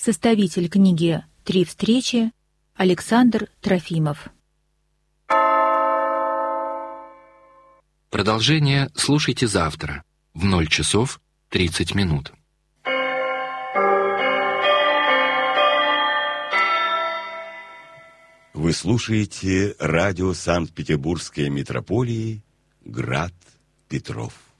Составитель книги «Три встречи» Александр Трофимов. Продолжение слушайте завтра в 0 часов 30 минут. Вы слушаете радио Санкт-Петербургской метрополии «Град Петров».